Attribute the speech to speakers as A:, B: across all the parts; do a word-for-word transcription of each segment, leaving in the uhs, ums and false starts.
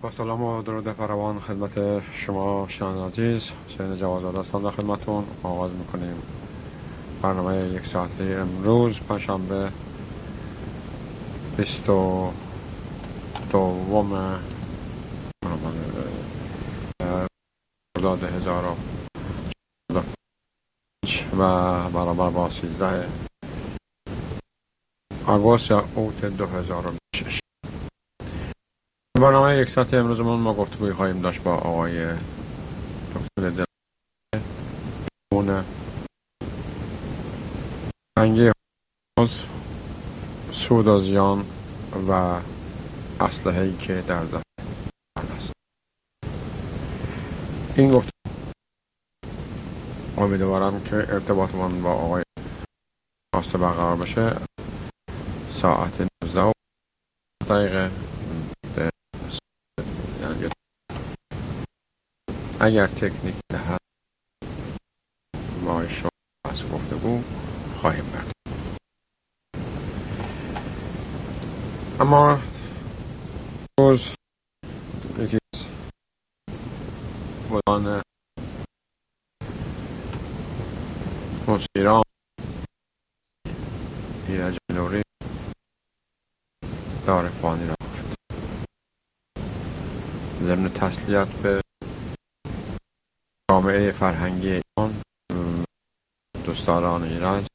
A: با سلام و درود فراوان خدمت شما شنوندگان عزیز. حسین جوادزاده هستم در خدمتتون. آغاز میکنیم برنامه یک ساعته امروز پنجشنبه بیست و دوم مرداد هزار و و برابر با سیزده آگوست یا اوت دو هزار و شش. برنامه یک ساعت امروزمون ما گفتگوی خواهیم داشت با آقای دکتر دلمون انگی حوز، سود و زیان و اسلحه‌ای که در دست است. این گفت امیدوارم که ارتباطمون با آقای واسه برقرار بشه. ساعت نوزده دقیقه اگر تکنیک دهد ما شما از گفتگو خواهیم برد. اما روز یکی از بودان موسیقیران ایرج نوری دار فانی رفت. ضمن تسلیت به جامعه فرهنگی ایران، دوستداران ایرج،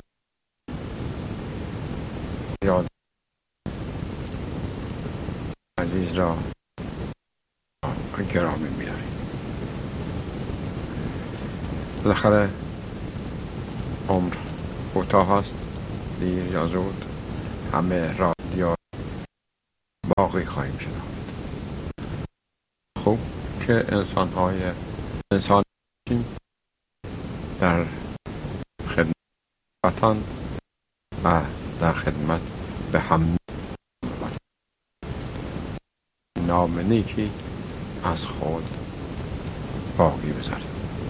A: یاد عزیز را گرامی می‌داریم. بالاخره عمر کوتاه است، دیر یا زود همه را دیار باقی خواهیم شناخت. خوب که انسان‌های انسان در خدمت وطن و در خدمت به هم نام نیکی از خود باقی بذاریم.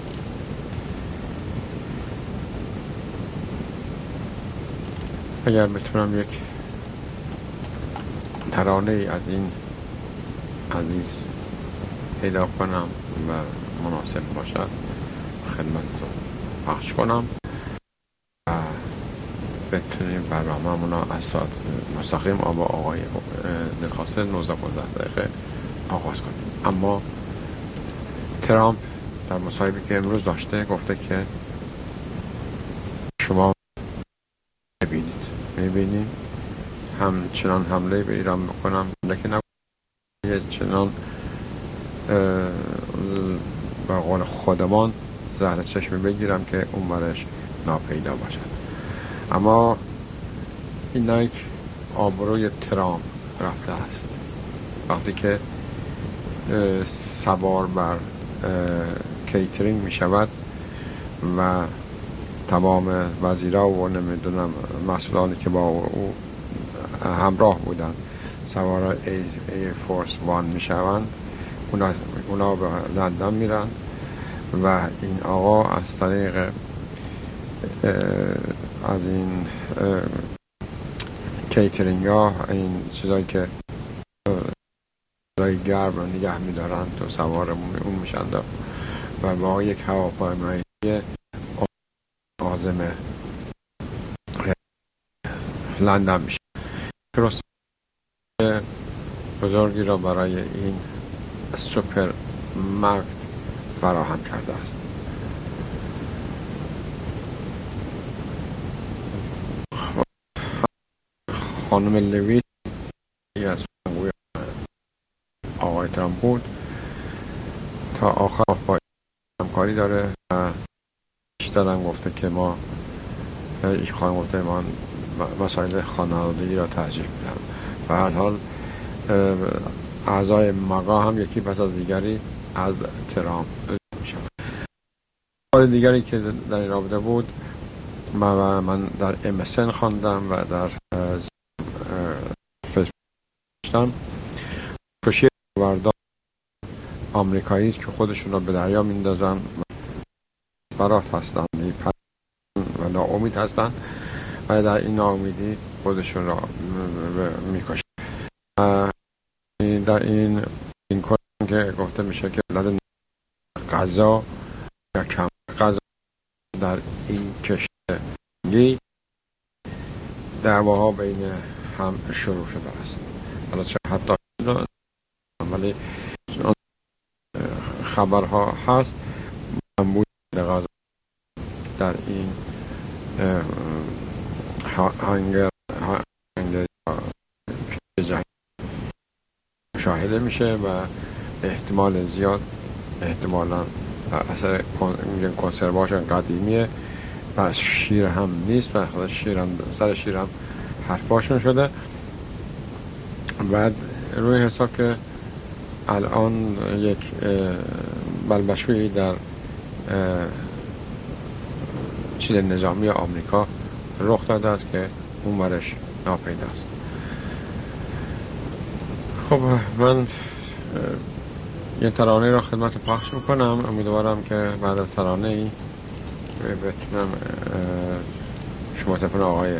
A: اگر بتونم یک ترانه از این عزیز پیدا کنم و مناسب باشد خدمتتون پخش کنم و بتونیم برنامه‌مون را از ساعت مستقیم با آقای دلخواسته نوزده پانزده دقیقه آغاز کنیم. اما ترامپ در مصاحبه‌ای که امروز داشته گفته که شما می‌بینید می‌بینیم همچنان حمله به ایران بکنم که نه چنان به قول خودمان زهر چشمی بگیرم که اون برش ناپیدا باشد. اما این یک آبروی ترامپ رفته است وقتی که سوار بر کیترینگ می شود و تمام وزیرا و نمیدونم مسئولانی که با او همراه بودن سوار ایر فورس وان می شوند، اونا, اونا به لندن میرن و این آقا از طریق از این کیترینگ ها، این چیزایی که چیزایی گرم رو نگه میدارن تو سوار اون میشن و با یک هواپیمایی عازم لندن میشه. کروس بزرگی را برای این سوپر مارکت فراهم کرده است. خانم لویس از آقای ترامپ بود تا آخر با همکاری داره و بیشتر هم گفته که ما این خانم گفته ما مسائل خانوادگی را ترجیح میدم و هر حال اعضای ماگا هم یکی پس از دیگری از ترامپ میشن. حال دیگری که در این رابطه بود من, من در ام اس ان خواندم و در فیسبوک داشتم. کشی وردان آمریکایی که خودشون را به دریا میندازن فرات هستن و ناامید هستن و در این ناامیدی خودشون را میکشن. در این این که گفته میشه که علت غذا یا کم غذا در این کشتی دعواها بین هم شروع شده است. حالا چه حتی ولی خبرها هست کمبود غذا در این هنگر هنگر جهان مشاهده میشه و احتمال زیاد احتمالا اثر کنسرواشن قدیمیه و شیر هم نیست و خود شیر هم سر شیر هم حرفاشون شده. بعد روی حساب که الان یک بلبشویی در چیل نظامی آمریکا رخ داده است که اون برش ناپیدا است. خب من یه ترانه را خدمت پخش میکنم، امیدوارم که بعد از ترانه ای بتونم شما تلفن آقای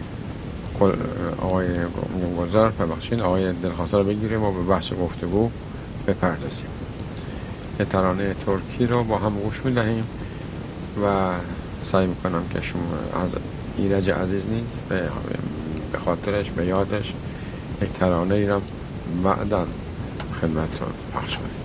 A: آقای گلزار ببخشید آقای دلخواسته رو بگیریم و به بحث گفتگو بپردازیم. یه ترانه ترکی رو با هم گوش میدهیم و سعی میکنم که شما از ایرج عزیز نیز به خاطرش به یادش یک ترانه ای رو بعداً خدمتتون پخش کنیم.